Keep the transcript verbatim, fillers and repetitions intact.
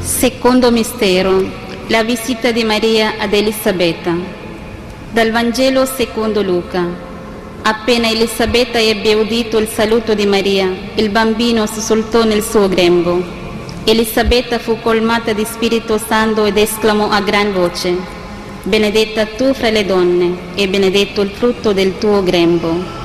Secondo mistero, la visita di Maria ad Elisabetta. Dal Vangelo secondo Luca. Appena Elisabetta ebbe udito il saluto di Maria, il bambino sussultò nel suo grembo. Elisabetta fu colmata di Spirito Santo ed esclamò a gran voce: «Benedetta tu fra le donne, e benedetto il frutto del tuo grembo».